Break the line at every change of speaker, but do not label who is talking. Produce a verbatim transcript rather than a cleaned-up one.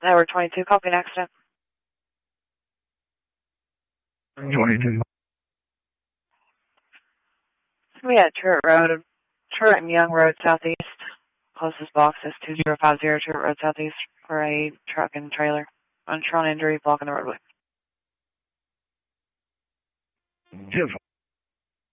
Network twenty-two, copy an accident.
twenty-two.
We had Turret Road, Turret and Young Road Southeast. Closest box is two zero five zero Turret Road Southeast for a truck and trailer. Unshown injury blocking the roadway.
Beautiful.